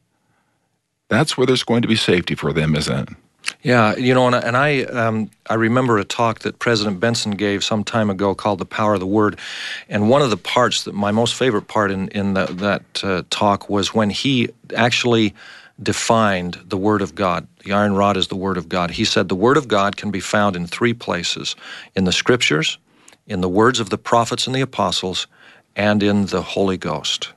that's where there's going to be safety for them, isn't it? Yeah, you know, and, and I um, I remember a talk that President Benson gave some time ago called The Power of the Word, and one of the parts, that my most favorite part in, in the, that uh, talk was when he actually defined the Word of God. The iron rod is the Word of God. He said the Word of God can be found in three places: in the Scriptures, in the words of the prophets and the apostles, and in the Holy Ghost.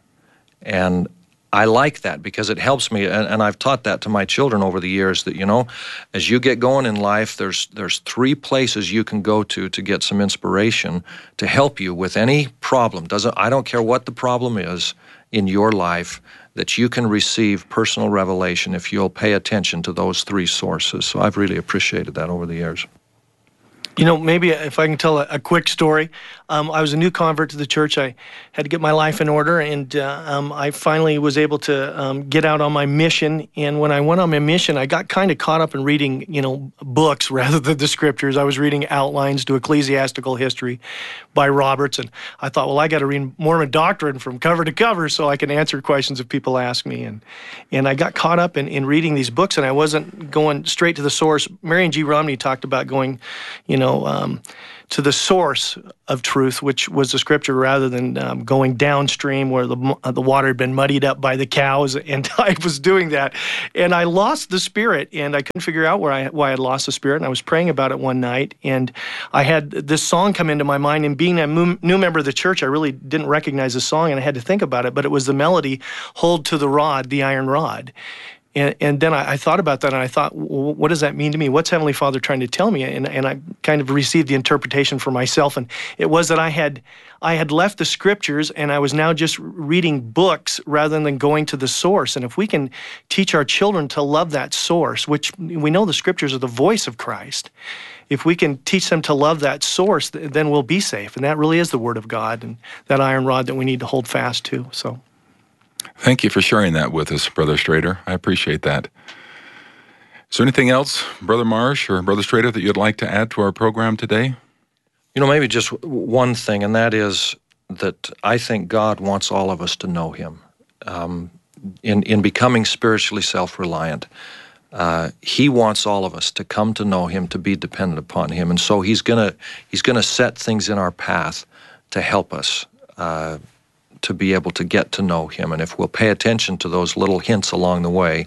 And I like that because it helps me, and, and I've taught that to my children over the years, that, you know, as you get going in life, there's there's three places you can go to to get some inspiration to help you with any problem. Doesn't I don't care what the problem is in your life, that you can receive personal revelation if you'll pay attention to those three sources. So I've really appreciated that over the years. You know, maybe if I can tell a, a quick story. Um, I was a new convert to the church. I had to get my life in order, and uh, um, I finally was able to um, get out on my mission. And when I went on my mission, I got kind of caught up in reading, you know, books rather than the scriptures. I was reading outlines to Ecclesiastical History by Roberts, and I thought, well, I got to read Mormon doctrine from cover to cover so I can answer questions if people ask me. And and I got caught up in, in reading these books, and I wasn't going straight to the source. Marion G. Romney talked about going, you know, um, to the source of truth, which was the scripture, rather than um, going downstream where the uh, the water had been muddied up by the cows. And I was doing that, and I lost the spirit, and I couldn't figure out where I why I had lost the spirit. And I was praying about it one night, and I had this song come into my mind. And being a new member of the church, I really didn't recognize the song, and I had to think about it. But it was the melody, "Hold to the rod, the iron rod." And, and then I, I thought about that, and I thought, well, what does that mean to me? What's Heavenly Father trying to tell me? And, and I kind of received the interpretation for myself, and it was that I had I had left the scriptures, and I was now just reading books rather than going to the source. And if we can teach our children to love that source, which we know the scriptures are the voice of Christ, if we can teach them to love that source, then we'll be safe. And that really is the Word of God, and that iron rod that we need to hold fast to. So. Thank you for sharing that with us, Brother Strader. I appreciate that. Is there anything else, Brother Marsh or Brother Strader, that you'd like to add to our program today? You know, maybe just one thing, and that is that I think God wants all of us to know Him. Um, in, in becoming spiritually self-reliant, uh, He wants all of us to come to know Him, to be dependent upon Him. And so He's gonna He's gonna set things in our path to help us uh, to be able to get to know Him. And if we'll pay attention to those little hints along the way,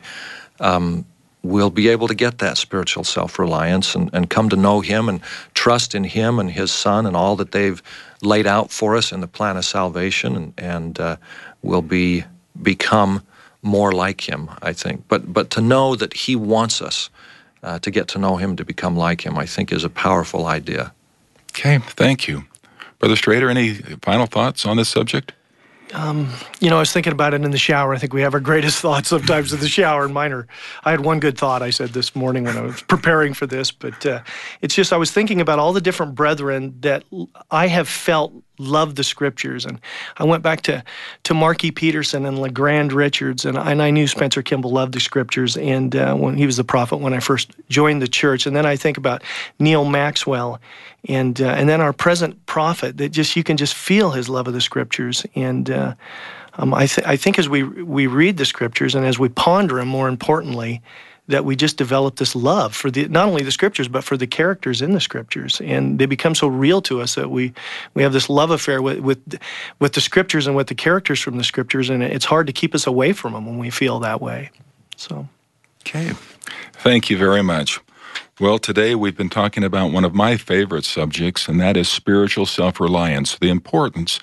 um, we'll be able to get that spiritual self-reliance and, and come to know Him and trust in Him and His Son and all that they've laid out for us in the plan of salvation, and, and uh, we'll be become more like Him, I think. But but to know that He wants us uh, to get to know Him, to become like Him, I think is a powerful idea. Okay, thank you. Brother Strader, any final thoughts on this subject? Um, you know, I was thinking about it in the shower. I think we have our greatest thoughts sometimes in the shower, and mine are, I had one good thought I said this morning when I was preparing for this, but uh, it's just I was thinking about all the different brethren that I have felt love the scriptures. And I went back to, to Marky Peterson and LeGrand Richards, and, and I knew Spencer Kimball loved the scriptures, and uh, when he was the prophet when I first joined the church. And then I think about Neil Maxwell, and uh, and then our present prophet, that just you can just feel his love of the scriptures. And uh, um, I, th- I think as we we read the scriptures and as we ponder them, more importantly, that we just develop this love for the not only the scriptures, but for the characters in the scriptures. And they become so real to us that we, we have this love affair with, with, with the scriptures and with the characters from the scriptures, and it's hard to keep us away from them when we feel that way. So, okay. Thank you very much. Well, today we've been talking about one of my favorite subjects, and that is spiritual self-reliance, the importance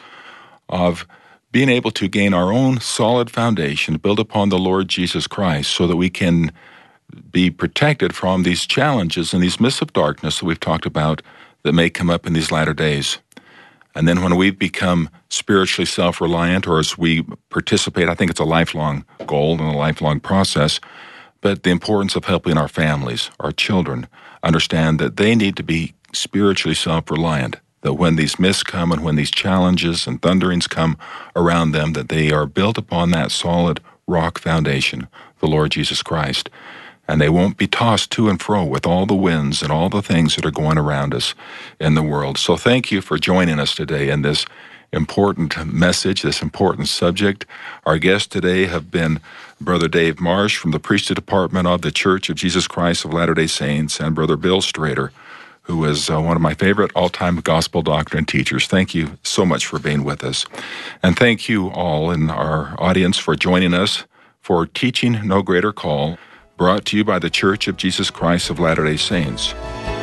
of being able to gain our own solid foundation, build upon the Lord Jesus Christ, so that we can be protected from these challenges and these mists of darkness that we've talked about that may come up in these latter days. And then when we become spiritually self-reliant, or as we participate, I think it's a lifelong goal and a lifelong process, but the importance of helping our families, our children, understand that they need to be spiritually self-reliant, that when these mists come and when these challenges and thunderings come around them, that they are built upon that solid rock foundation, the Lord Jesus Christ. And they won't be tossed to and fro with all the winds and all the things that are going around us in the world. So thank you for joining us today in this important message, this important subject. Our guests today have been Brother Dave Marsh from the Priesthood Department of the Church of Jesus Christ of Latter-day Saints, and Brother Bill Strader, who is uh, one of my favorite all-time gospel doctrine teachers. Thank you so much for being with us. And thank you all in our audience for joining us for Teaching No Greater Call, brought to you by the Church of Jesus Christ of Latter-day Saints.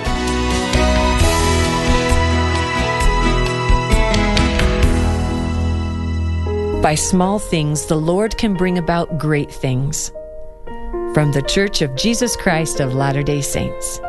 By small things, the Lord can bring about great things. From the Church of Jesus Christ of Latter-day Saints.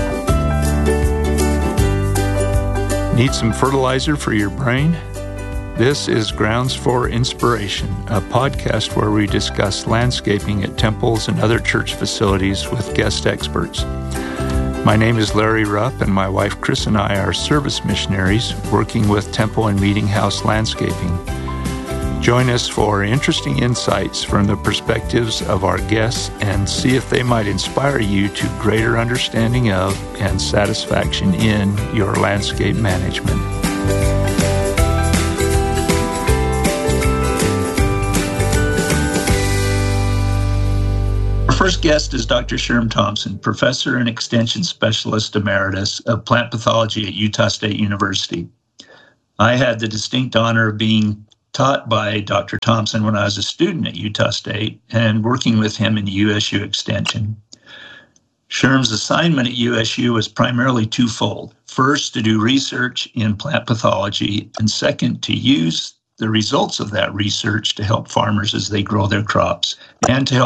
Need some fertilizer for your brain? This is Grounds for Inspiration, a podcast where we discuss landscaping at temples and other church facilities with guest experts. My name is Larry Rupp, and my wife Chris and I are service missionaries working with temple and meeting house landscaping. Join us for interesting insights from the perspectives of our guests and see if they might inspire you to greater understanding of and satisfaction in your landscape management. Our first guest is Doctor Sherm Thompson, Professor and Extension Specialist Emeritus of Plant Pathology at Utah State University. I had the distinct honor of being taught by Doctor Thompson when I was a student at Utah State and working with him in U S U Extension. Sherm's assignment at U S U was primarily twofold. First, to do research in plant pathology, and second, to use the results of that research to help farmers as they grow their crops and to help